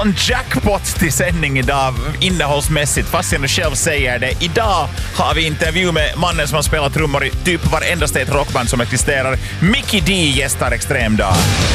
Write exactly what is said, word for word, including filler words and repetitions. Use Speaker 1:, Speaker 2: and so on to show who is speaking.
Speaker 1: En jackpot till sändning idag innehållsmässigt, fast jag nu själv säger det. Idag har vi intervju med mannen som har spelat trummor i typ varenda state rockband som existerar. Mikkey D gästar Extrem dag.